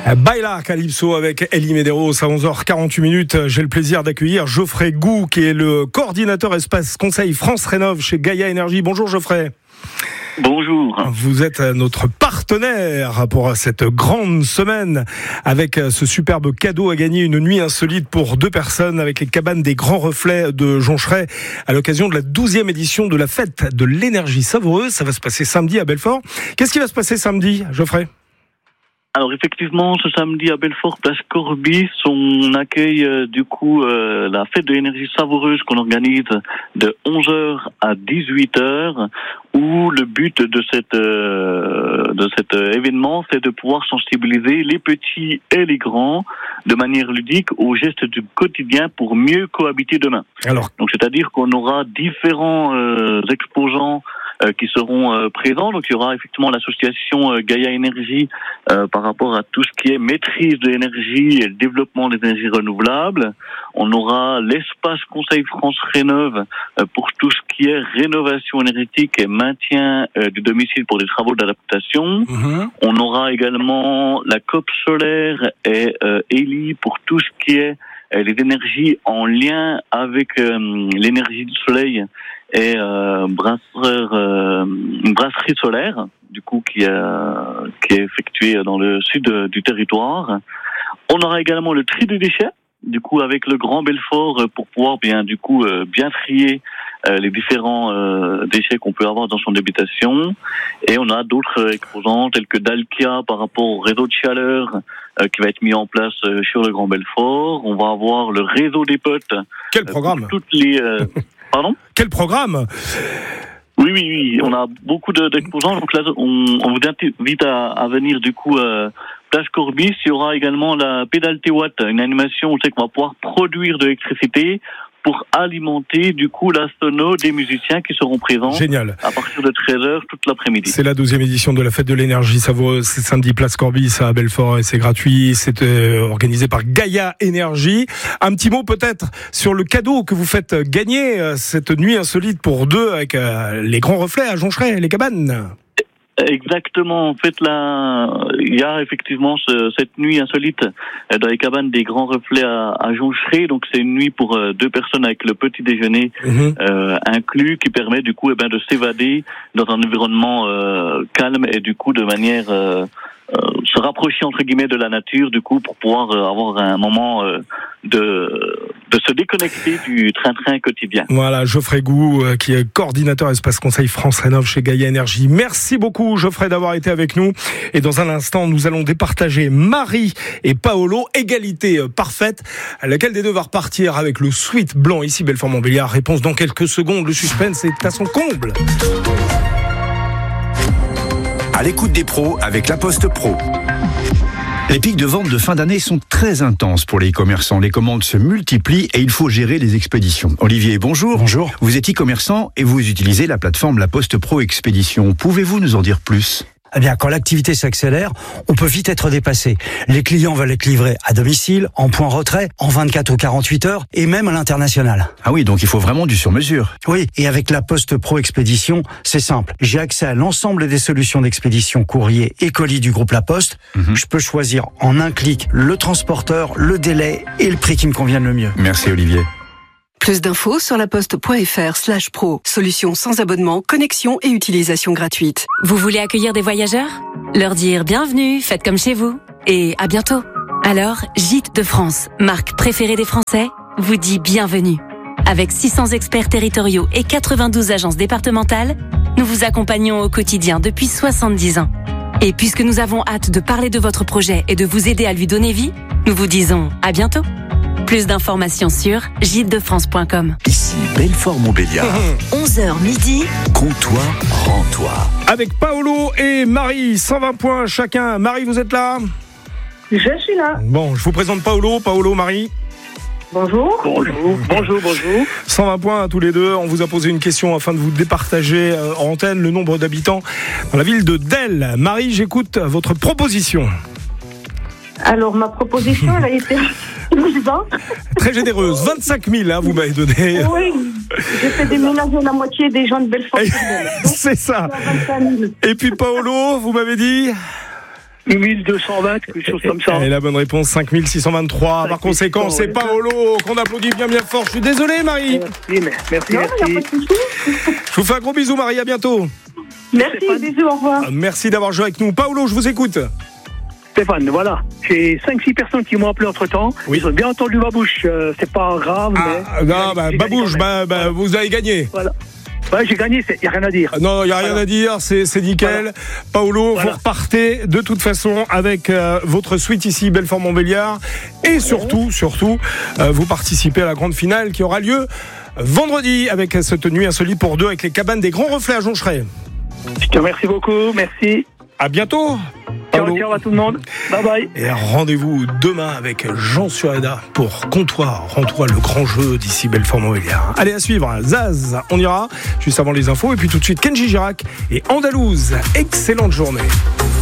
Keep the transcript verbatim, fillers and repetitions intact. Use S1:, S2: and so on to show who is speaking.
S1: Baila Calypso avec Elie Medeiros à onze heures quarante-huit minutes. J'ai le plaisir d'accueillir Geoffrey Gou, qui est le coordinateur espace conseil France Rénov chez Gaïa Énergie. Bonjour Geoffrey.
S2: Bonjour.
S1: Vous êtes notre partenaire pour cette grande semaine avec ce superbe cadeau à gagner, une nuit insolite pour deux personnes avec les cabanes des Grands Reflets de Joncheray à l'occasion de la douzième édition de la fête de l'énergie savoureuse. Ça va se passer samedi à Belfort. Qu'est-ce qui va se passer samedi, Geoffrey ?
S2: Alors effectivement, ce samedi à Belfort, place Corbis, on accueille euh, du coup euh, la fête de l'énergie savoureuse qu'on organise de onze heures à dix-huit heures, où le but de cette euh, de cet euh, événement, c'est de pouvoir sensibiliser les petits et les grands de manière ludique aux gestes du quotidien pour mieux cohabiter demain. Alors, donc c'est-à-dire qu'on aura différents euh, exposants Euh, qui seront euh, présents. Donc il y aura effectivement l'association euh, Gaïa Énergie euh, par rapport à tout ce qui est maîtrise de l'énergie et le développement des énergies renouvelables. On aura l'espace Conseil France Rénov euh, pour tout ce qui est rénovation énergétique et maintien euh, du domicile pour des travaux d'adaptation. Mmh. On aura également la C O P solaire et euh, Elie pour tout ce qui est euh, les énergies en lien avec euh, l'énergie du soleil et euh, brasseur, euh, une brasserie solaire, du coup, qui, euh, qui est effectuée dans le sud du territoire. On aura également le tri des déchets, du coup, avec le Grand Belfort, pour pouvoir bien, du coup, euh, bien trier euh, les différents euh, déchets qu'on peut avoir dans son habitation. Et on a d'autres exposants, tels que Dalkia par rapport au réseau de chaleur euh, qui va être mis en place euh, sur le Grand Belfort. On va avoir le réseau des potes.
S1: Quel programme
S2: euh, toutes les euh, Pardon ?
S1: Quel programme ?
S2: Oui, oui, oui. On a beaucoup de, d'exposants. Donc là, on, on vous invite à, à venir du coup euh, place Corbis. Il y aura également la pédale T-Watt, une animation où on sait qu'on va pouvoir produire de l'électricité pour alimenter du coup la sono des musiciens qui seront présents.
S1: Génial.
S2: À partir de treize heures toute l'après-midi.
S1: C'est la douzième édition de la fête de l'énergie savoureuse. C'est samedi place Corbis à Belfort et c'est gratuit. C'est euh, organisé par Gaïa Énergie. Un petit mot peut-être sur le cadeau que vous faites gagner euh, cette nuit insolite pour deux avec euh, les Grands Reflets à Joncheray, les cabanes.
S2: Exactement. En fait, là, il y a effectivement ce, cette nuit insolite dans les cabanes des Grands Reflets à, à Joncheray. Donc, c'est une nuit pour euh, deux personnes avec le petit déjeuner mmh. euh, inclus, qui permet du coup, eh ben, de s'évader dans un environnement euh, calme et du coup de manière euh, euh, se rapprocher entre guillemets de la nature, du coup, pour pouvoir euh, avoir un moment euh, de de se déconnecter du train-train quotidien.
S1: Voilà, Geoffrey Gou, euh, qui est coordinateur espace conseil France Rénov chez Gaïa Énergie. Merci beaucoup, Geoffrey, d'avoir été avec nous. Et dans un instant, nous allons départager Marie et Paolo, égalité euh, parfaite. Laquelle des deux va repartir avec le sweat blanc ici, Belfort-Montbéliard? Réponse dans quelques secondes. Le suspense est à son comble.
S3: À l'écoute des pros avec La Poste Pro. Les pics de vente de fin d'année sont très intenses pour les e-commerçants. Les commandes se multiplient et il faut gérer les expéditions. Olivier, bonjour.
S4: Bonjour.
S3: Vous êtes e-commerçant et vous utilisez la plateforme La Poste Pro Expédition. Pouvez-vous nous en dire plus ?
S4: Eh bien, quand l'activité s'accélère, on peut vite être dépassé. Les clients veulent être livrés à domicile, en point retrait, en vingt-quatre ou quarante-huit heures, et même à l'international.
S3: Ah oui, donc il faut vraiment du sur-mesure.
S4: Oui, et avec la Poste Pro Expédition, c'est simple. J'ai accès à l'ensemble des solutions d'expédition courrier et colis du groupe La Poste. Mmh. Je peux choisir en un clic le transporteur, le délai et le prix qui me convienne le mieux.
S3: Merci Olivier.
S5: Plus d'infos sur laposte.fr slash pro. Solution sans abonnement, connexion et utilisation gratuite.
S6: Vous voulez accueillir des voyageurs ? Leur dire bienvenue, faites comme chez vous. Et à bientôt. Alors, Gîtes de France, marque préférée des Français, vous dit bienvenue. Avec six cents experts territoriaux et quatre-vingt-douze agences départementales, nous vous accompagnons au quotidien depuis soixante-dix ans. Et puisque nous avons hâte de parler de votre projet et de vous aider à lui donner vie, nous vous disons à bientôt. Plus d'informations sur gîtes de france point com.
S3: Ici Belfort-Montbéliard.
S5: onze heures midi.
S3: Comptoir, rends-toi.
S1: Avec Paolo et Marie, cent vingt points chacun. Marie, vous êtes là ?
S7: Je suis là.
S1: Bon, je vous présente Paolo. Paolo, Marie.
S7: Bonjour.
S2: Bonjour, bonjour, bonjour.
S1: cent vingt points à tous les deux. On vous a posé une question afin de vous départager en antenne le nombre d'habitants dans la ville de Delle. Marie, j'écoute votre proposition.
S7: Alors, ma proposition, elle a été
S1: très généreuse. vingt-cinq mille, hein, vous m'avez donné.
S7: Oui, j'ai fait déménager la moitié des gens de Belfort.
S1: C'est ça. Et puis Paolo, vous m'avez dit
S8: mille deux cent vingt, quelque chose comme ça.
S1: Et la bonne réponse, cinq mille six cent vingt-trois. Par conséquent, c'est Paolo qu'on applaudit bien bien fort. Je suis désolé, Marie.
S8: Merci, merci,
S7: Non, il n'y
S8: merci.
S7: a pas de souci.
S1: Je vous fais un gros bisou, Marie. À bientôt.
S7: Merci, bisous, au revoir.
S1: Merci d'avoir joué avec nous. Paolo, je vous écoute.
S8: Stéphane, voilà. J'ai cinq six personnes qui m'ont appelé entre temps.
S1: Oui.
S8: Ils ont bien entendu ma bouche. Euh, c'est pas grave,
S1: Ah,
S8: mais.
S1: non, bah,
S8: j'ai gagné
S1: Babouche,
S8: quand même.
S1: bah, bah, vous avez gagné.
S8: Voilà. Ouais, j'ai gagné, il n'y a rien à dire.
S1: Non, il n'y a rien
S8: Voilà.
S1: à dire, c'est, c'est nickel.
S8: Voilà.
S1: Paolo,
S8: Voilà.
S1: vous repartez de toute façon avec euh, votre suite ici, Belfort-Montbéliard. Et surtout, surtout, euh, vous participez à la grande finale qui aura lieu vendredi avec cette nuit insolite pour deux avec les cabanes des Grands Reflets à Joncheray.
S8: Je te remercie beaucoup, merci.
S1: À bientôt,
S8: Ciao,
S1: Paolo.
S8: ciao à tout le monde. Bye bye.
S1: Et rendez-vous demain avec Jean Sureda pour Comptoir, Rentois, le grand jeu d'ici Belfort-Montbéliard. Allez, à suivre, Zaz, on ira juste avant les infos. Et puis tout de suite, Kenji Girac et Andalouse. Excellente journée.